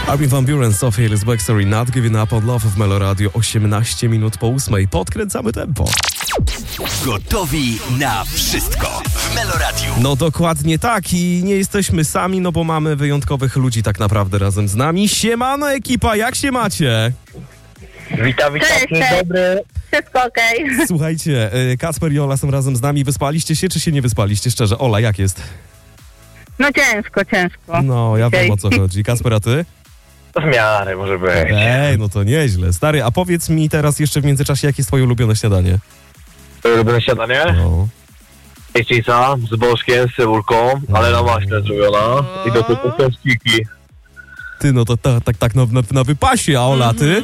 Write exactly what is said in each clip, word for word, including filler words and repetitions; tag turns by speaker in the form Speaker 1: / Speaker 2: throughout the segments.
Speaker 1: Armin van Buuren, Sophie Ellis Bextor i Not Giving Up on Love w Melo Radio, osiemnaście minut po ósmej. Podkręcamy tempo.
Speaker 2: Gotowi na wszystko w Melo Radio.
Speaker 1: No dokładnie tak i nie jesteśmy sami, no bo mamy wyjątkowych ludzi tak naprawdę razem z nami. Siemano ekipa, jak się macie?
Speaker 3: Witam, witam,
Speaker 4: Cześć,
Speaker 3: dzień
Speaker 4: cześć.
Speaker 3: dobry.
Speaker 4: Wszystko okej.
Speaker 1: Słuchajcie, y, Kacper i Ola są razem z nami. Wyspaliście się, czy się nie wyspaliście? Szczerze, Ola, jak jest?
Speaker 4: No ciężko, ciężko.
Speaker 1: No, ja
Speaker 4: Dzisiaj.
Speaker 1: wiem, o co chodzi. Kacper, a ty?
Speaker 3: W miarę może być.
Speaker 1: Ej, no to nieźle. Stary, a powiedz mi teraz jeszcze w międzyczasie, jakie jest twoje ulubione śniadanie?
Speaker 3: Lubię śniadanie?
Speaker 1: No.
Speaker 3: Jajcica z bożkiem, z cebulką, ale na maśle zrobiona. I do tego kostiki.
Speaker 1: Ty, no to ta, tak, tak na, na, na wypasie, a Ola, ty?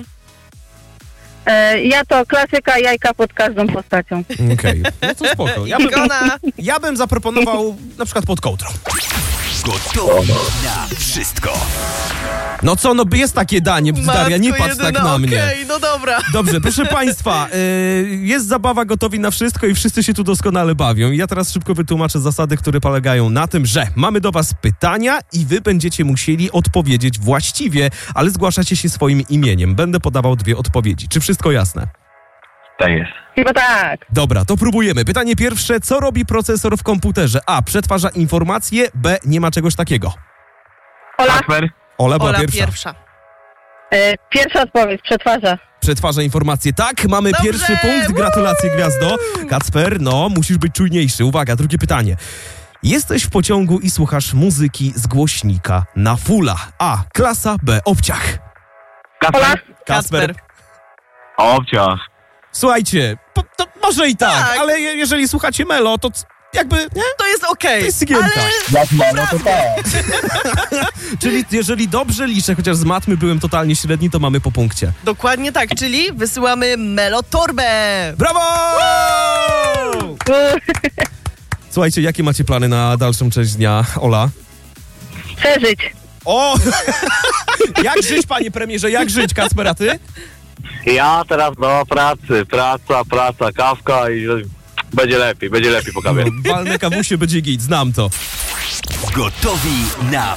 Speaker 4: E, ja to klasyka, jajka pod każdą postacią.
Speaker 1: Okej, no to spoko. Ja bym,
Speaker 5: Ikona.
Speaker 1: ja bym zaproponował na przykład pod kołdrą.
Speaker 2: Gotowi na wszystko.
Speaker 1: No co, no jest takie danie, Daria, nie
Speaker 5: Matko
Speaker 1: patrz tak
Speaker 5: jedyna,
Speaker 1: na mnie.
Speaker 5: Okej, no dobra.
Speaker 1: Dobrze, proszę państwa, y, jest zabawa, gotowi na wszystko i wszyscy się tu doskonale bawią. I ja teraz szybko wytłumaczę zasady, które polegają na tym, że mamy do was pytania i wy będziecie musieli odpowiedzieć właściwie, ale zgłaszacie się swoim imieniem. Będę podawał dwie odpowiedzi. Czy wszystko jasne?
Speaker 3: Tak jest.
Speaker 4: Chyba tak.
Speaker 1: Dobra, to próbujemy. Pytanie pierwsze, co robi procesor w komputerze? A. Przetwarza informacje, B. Nie ma czegoś takiego.
Speaker 4: Ola,
Speaker 3: Kacper?
Speaker 1: Ola była
Speaker 5: Ola
Speaker 1: pierwsza.
Speaker 5: pierwsza.
Speaker 4: e, pierwsza odpowiedź, przetwarza.
Speaker 1: Przetwarza informacje. Tak, mamy
Speaker 5: Dobrze!
Speaker 1: pierwszy punkt. Gratulacje, Gwiazdo. Kacper, no, musisz być czujniejszy. Uwaga, drugie pytanie. Jesteś w pociągu i słuchasz muzyki z głośnika na fulla. A. Klasa, B. Obciach.
Speaker 4: Ola,
Speaker 3: Kacper?
Speaker 1: Kasper.
Speaker 3: Obciach.
Speaker 1: Słuchajcie, po, to może i tak,
Speaker 5: Tak.
Speaker 1: ale je, jeżeli słuchacie Melo, to c- jakby, nie?
Speaker 5: To jest okej.
Speaker 1: To jest sygienka.
Speaker 5: Ale
Speaker 3: Jak ma, no to tak.
Speaker 1: Czyli jeżeli dobrze liczę, chociaż z matmy byłem totalnie średni, to mamy po punkcie.
Speaker 5: dokładnie tak, czyli wysyłamy Melotorbę.
Speaker 1: Brawo! Słuchajcie, jakie macie plany na dalszą część dnia, Ola?
Speaker 4: przeżyć.
Speaker 1: O! Jak żyć, panie premierze, jak żyć, Kacper, a ty?
Speaker 3: Ja teraz do pracy, praca, praca, kawka i będzie lepiej, będzie lepiej po kawie.
Speaker 1: No, walne kawusie będzie git, znam to.
Speaker 2: Gotowi na